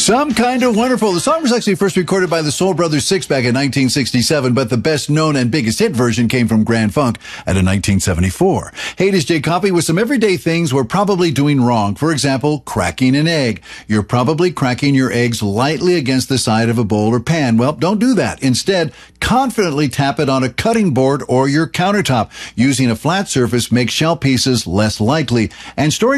Some Kind of Wonderful. The song was actually first recorded by the Soul Brothers 6 back in 1967, but the best known and biggest hit version came from Grand Funk at a 1974. Hey, it is Jay Coffey with some everyday things we're probably doing wrong. For example, cracking an egg. You're probably cracking your eggs lightly against the side of a bowl or pan. Well, don't do that. Instead, confidently tap it on a cutting board or your countertop. Using a flat surface makes shell pieces less likely. And story